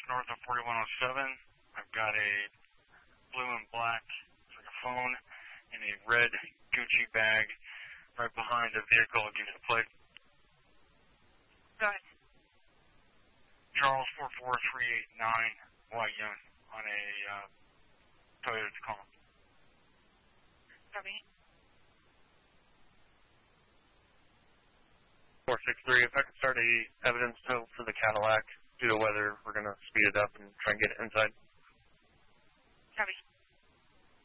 just north of 4107. I've got a blue and black like a phone in a red Gucci bag right behind the vehicle against the plate. Go ahead. Charles 44389 YN on a Toyota Tacoma. Copy. 463, if I could start a evidence tow for the Cadillac due to weather, we're going to speed it up and try and get it inside. Copy.